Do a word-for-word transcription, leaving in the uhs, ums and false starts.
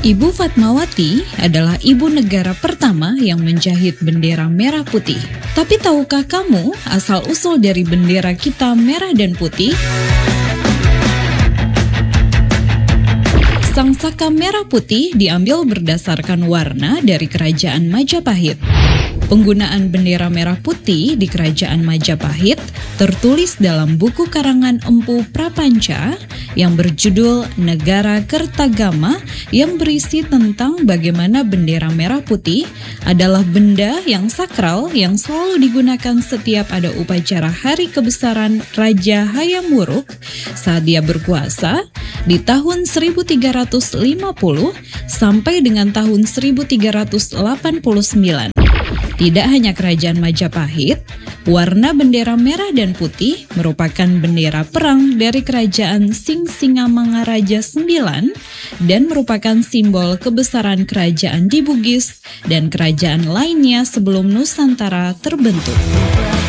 Ibu Fatmawati adalah ibu negara pertama yang menjahit bendera merah putih. Tapi tahukah kamu asal-usul dari bendera kita merah dan putih? Sangsaka merah putih diambil berdasarkan warna dari Kerajaan Majapahit. Penggunaan bendera merah putih di Kerajaan Majapahit tertulis dalam buku karangan Empu Prapanca yang berjudul Negara Kertagama yang berisi tentang bagaimana bendera merah putih adalah benda yang sakral yang selalu digunakan setiap ada upacara hari kebesaran Raja Hayam Wuruk saat dia berkuasa di tahun seribu tiga ratus lima puluh sampai dengan tahun seribu tiga ratus delapan puluh sembilan. Tidak hanya Kerajaan Majapahit, warna bendera merah dan putih merupakan bendera perang dari Kerajaan Singsingamangaraja sembilan dan merupakan simbol kebesaran kerajaan di Bugis dan kerajaan lainnya sebelum Nusantara terbentuk.